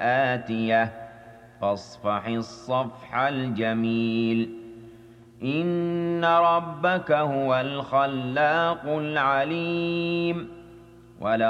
آتِيَةٌ فاصفح الصفح الجميل إن ربك هو الخلاق العليم